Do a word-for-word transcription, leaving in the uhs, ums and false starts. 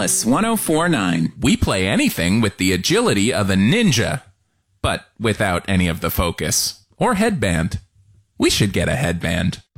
Alice one oh four point nine. We play anything with the agility of a ninja, but without any of the focus. Or headband. We should get a headband.